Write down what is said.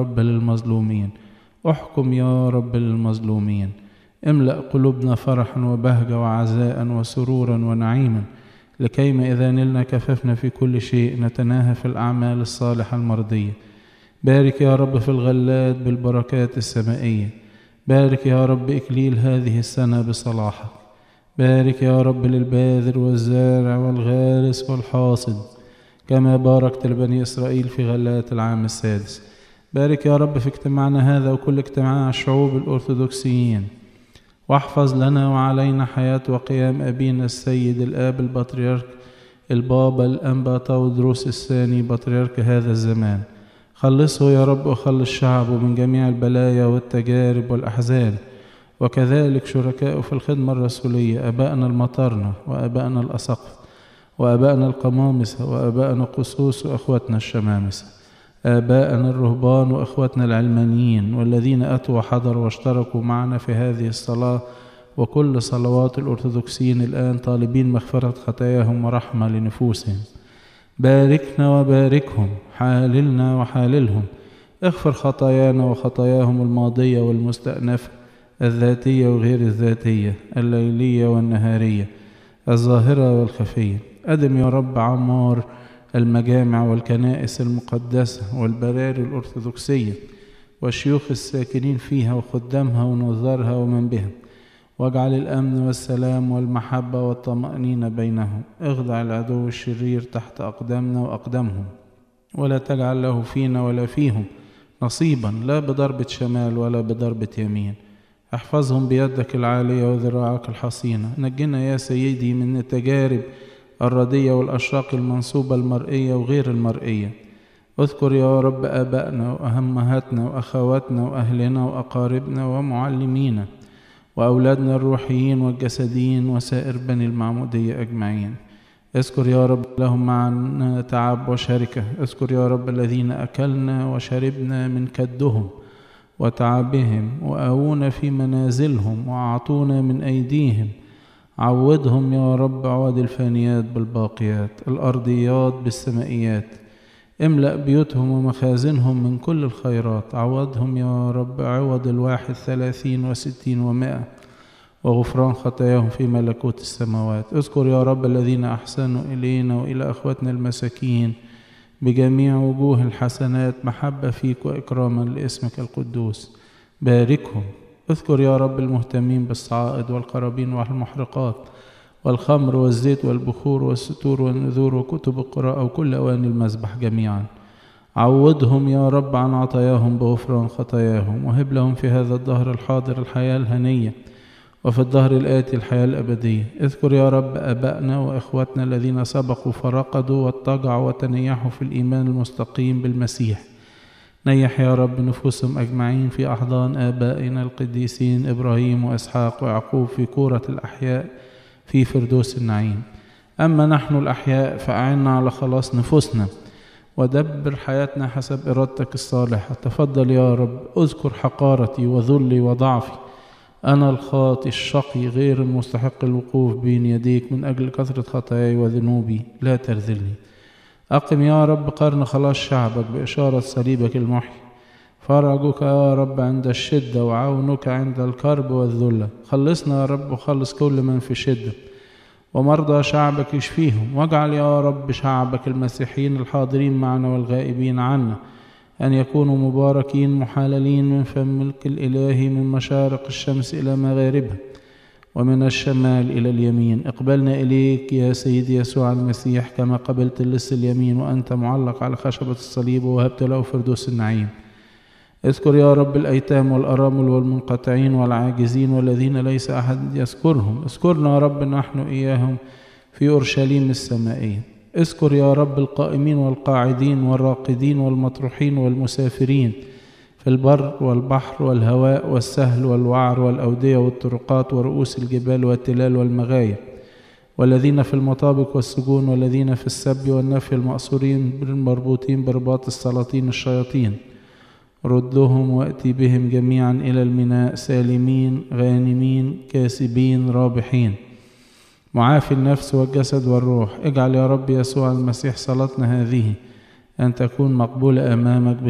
رب للمظلومين، احكم يا رب للمظلومين. املأ قلوبنا فرحا وبهجة وعزاء وسرورا ونعيما، لكيما إذا نلنا كففنا في كل شيء نتناهى في الأعمال الصالحة المرضية. بارك يا رب في الغلات بالبركات السمائية، بارك يا رب إكليل هذه السنة بصلاحك. بارك يا رب للباذر والزارع والغارس والحاصد، كما باركت لبني إسرائيل في غلات العام السادس. بارك يا رب في اجتماعنا هذا وكل اجتماع الشعوب الأرثوذكسيين، واحفظ لنا وعلينا حياة وقيام أبينا السيد الآب البطريرك البابا الأنبا تودروس الثاني بطريرك هذا الزمان. خلصه يا رب وخلص شعبه من جميع البلايا والتجارب والأحزان، وكذلك شركائه في الخدمة الرسولية، أبائنا المطارنة وأبائنا الأساقفة وأبائنا القمامسة وأبائنا القسوس وأخواتنا الشمامسة، آبائنا الرهبان وأخواتنا العلمانيين، والذين أتوا وحضروا واشتركوا معنا في هذه الصلاة وكل صلوات الأرثوذكسيين الآن، طالبين مغفرة خطاياهم ورحمة لنفوسهم. باركنا وباركهم، حاللنا وحاللهم، اغفر خطايانا وخطاياهم الماضية والمستأنفة، الذاتية وغير الذاتية، الليلية والنهارية، الظاهرة والخفية. أدم يا رب عمار المجامع والكنائس المقدسة والبراري الأرثوذكسية والشيوخ الساكنين فيها وخدامها ونظارها ومن بها، واجعل الأمن والسلام والمحبة والطمأنينة بينهم. اخضع العدو الشرير تحت أقدامنا وأقدامهم، ولا تجعل له فينا ولا فيهم نصيبا، لا بضربة شمال ولا بضربة يمين. احفظهم بيدك العالية وذراعك الحصينة. نجنا يا سيدي من التجارب الردية والأشراق المنصوبة المرئية وغير المرئية. اذكر يا رب آبائنا وأمهاتنا وأخواتنا وأهلنا وأقاربنا ومعلمينا وأولادنا الروحيين والجسديين وسائر بني المعمودية أجمعين. اذكر يا رب لهم معنا تعب وشركة. اذكر يا رب الذين أكلنا وشربنا من كدهم وتعبهم وآوونا في منازلهم وأعطونا من أيديهم. عوضهم يا رب عوض الفانيات بالباقيات، الأرضيات بالسمائيات. املأ بيوتهم ومخازنهم من كل الخيرات. عوضهم يا رب عوض 31 و60 و100، وغفران خطاياهم في ملكوت السماوات. اذكر يا رب الذين أحسنوا إلينا وإلى أخواتنا المساكين بجميع وجوه الحسنات، محبة فيك وإكراما لاسمك القدوس. باركهم. اذكر يا رب المهتمين بالصعائد والقرابين والمحرقات والخمر والزيت والبخور والستور والنذور وكتب القراءة وكل أواني المذبح جميعا. عوضهم يا رب عن عطاياهم بغفران خطاياهم، وهب لهم في هذا الدهر الحاضر الحياة الهنية، وفي الدهر الآتي الحياة الأبدية. اذكر يا رب أبائنا وإخواتنا الذين سبقوا فرقدوا واتجعوا وتنيحوا في الإيمان المستقيم بالمسيح. نيح يا رب نفوسهم أجمعين في أحضان آبائنا القديسين إبراهيم وإسحاق ويعقوب في كورة الأحياء في فردوس النعيم. أما نحن الأحياء فأعنا على خلاص نفوسنا، ودبر حياتنا حسب إرادتك الصالحة. تفضل يا رب. اذكر حقارتي وذلي وضعفي، أنا الخاطئ الشقي غير المستحق الوقوف بين يديك، من أجل كثرة خطاياي وذنوبي لا ترذلني. أقم يا رب قرن خلاص شعبك بإشارة صليبك المحيي. فرجك يا رب عند الشدة وعونك عند الكرب والذلة. خلصنا يا رب وخلص كل من في شدة، ومرضى شعبك يشفيهم. واجعل يا رب شعبك المسيحيين الحاضرين معنا والغائبين عنا أن يكونوا مباركين محاللين من فمك الإلهي، من مشارق الشمس إلى مغاربها ومن الشمال إلى اليمين. اقبلنا إليك يا سيدي يسوع المسيح كما قبلت اللص اليمين وأنت معلق على خشبة الصليب ووهبت له فردوس النعيم. اذكر يا رب الأيتام والأرامل والمنقطعين والعاجزين والذين ليس أحد يذكرهم. اذكرنا يا رب نحن إياهم في أورشليم السمائية. اذكر يا رب القائمين والقاعدين والراقدين والمطروحين والمسافرين في البر والبحر والهواء والسهل والوعر والأودية والطرقات ورؤوس الجبال والتلال والمغاير، والذين في المطابق والسجون، والذين في السبي والنفي، المأسورين المربوطين برباط السلاطين الشياطين. ردهم وأتي بهم جميعا إلى الميناء سالمين غانمين كاسبين رابحين، معافي النفس والجسد والروح. اجعل يا رب يسوع المسيح صلاتنا هذه أن تكون مقبولة أمامك